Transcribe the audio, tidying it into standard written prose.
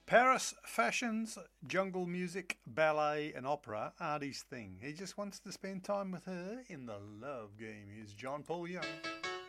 Paris fashions, jungle music, ballet, and opera aren't his thing. He just wants to spend time with her in the love game. Here's John Paul Young.